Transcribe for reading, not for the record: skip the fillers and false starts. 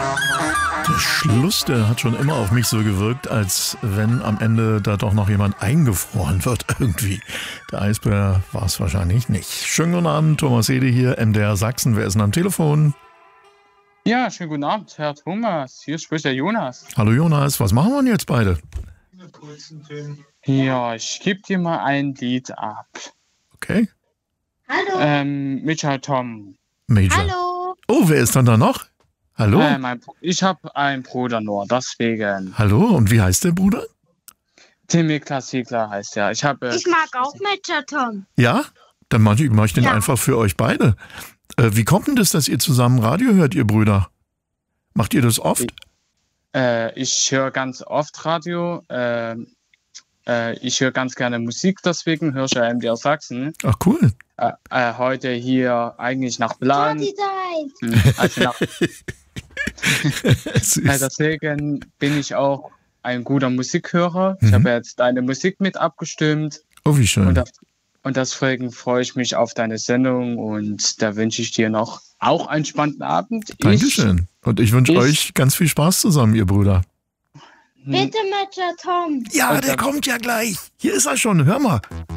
Der Schluss, der hat schon immer auf mich so gewirkt, als wenn am Ende da doch noch jemand eingefroren wird irgendwie. Der Eisbär war es wahrscheinlich nicht. Schönen guten Abend, Thomas Hede hier, MDR Sachsen. Wer ist denn am Telefon? Ja, schönen guten Abend, Herr Thomas. Hier spricht der Jonas. Hallo Jonas, was machen wir denn jetzt beide? Ja, ich gebe dir mal ein Lied ab. Okay. Hallo. Major Tom. Major. Hallo. Oh, wer ist dann da noch? Hallo? Ich habe einen Bruder nur, deswegen. Hallo, und wie heißt der Bruder? Timmy Klassikler heißt er. Ich Ich mag auch Major Tom. Ja? Dann mache ich den Ja. einfach für euch beide. Wie kommt denn das, dass ihr zusammen Radio hört, ihr Brüder? Macht ihr das oft? Ich höre ganz oft Radio. Ich höre ganz gerne Musik, deswegen höre ich ja MDR Sachsen. Ach cool. Heute hier eigentlich nach Plan. Also Süß. deswegen bin ich auch ein guter Musikhörer. Ich habe jetzt deine Musik mit abgestimmt. Oh, wie schön. Und deswegen freue ich mich auf deine Sendung und da wünsche ich dir noch auch einen spannenden Abend. Dankeschön. Und ich wünsche euch ganz viel Spaß zusammen, ihr Brüder. Bitte Major Tom. Ja, der kommt ja gleich. Hier ist er schon. Hör mal.